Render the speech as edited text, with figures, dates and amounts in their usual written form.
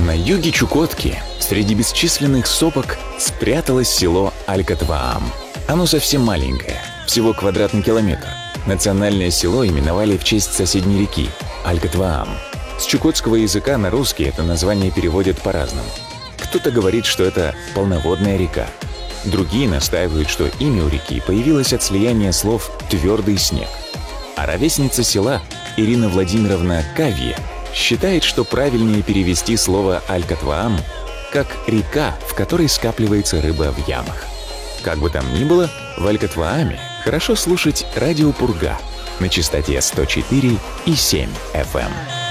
На юге Чукотки, среди бесчисленных сопок, спряталось село Алькатваам. Оно совсем маленькое, всего квадратный километр. Национальное село именовали в честь соседней реки – Алькатваам. С чукотского языка на русский это название переводят по-разному. Кто-то говорит, что это полноводная река. Другие настаивают, что имя у реки появилось от слияния слов «твердый снег». А ровесница села Ирина Владимировна Кавье считает, что правильнее перевести слово «Алькатваам» как «река, в которой скапливается рыба в ямах». Как бы там ни было, в Алькатвааме хорошо слушать радио «Пурга» на частоте 104,7 FM.